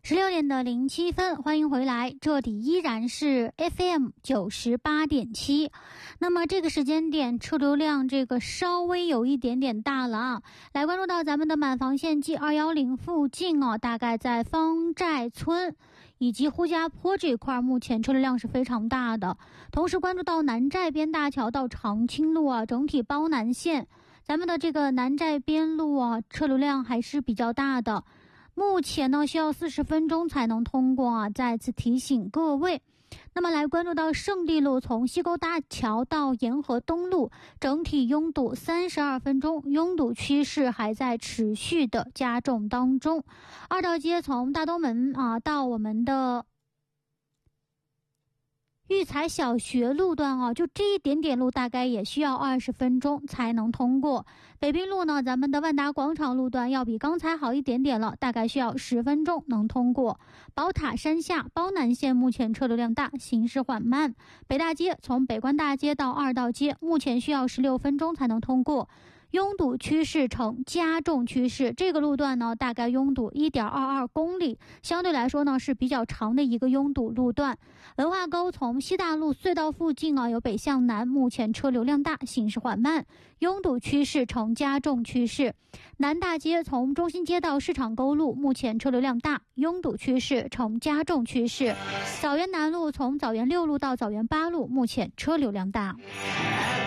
16:07，欢迎回来，这里依然是 FM 98.7。那么这个时间点车流量这个稍微有一点点大了啊。来关注到咱们的满房线 G210 附近啊，大概在方寨村以及呼家坡这块，目前车流量是非常大的。同时关注到南寨边大桥到长青路啊，整体包南线，咱们的这个南寨边路啊，车流量还是比较大的。目前呢需要40分钟才能通过啊，再次提醒各位。那么来关注到胜利路从西沟大桥到沿河东路，整体拥堵32分钟，拥堵趋势还在持续的加重当中。二道街从大东门啊到我们的育才小学路段啊，就这一点点路大概也需要20分钟才能通过。北滨路呢，咱们的万达广场路段要比刚才好一点点了，大概需要10分钟能通过。宝塔山下包南线目前车流量大，行驶缓慢。北大街从北关大街到二道街，目前需要16分钟才能通过。拥堵趋势呈加重趋势，这个路段呢大概拥堵 1.22 公里，相对来说呢是比较长的一个拥堵路段。文化沟从西大路隧道附近啊有北向南，目前车流量大，行驶缓慢，拥堵趋势呈加重趋势。南大街从中心街到市场沟路，目前车流量大，拥堵趋势呈加重趋势。枣园南路从枣园6路到枣园8路，目前车流量大。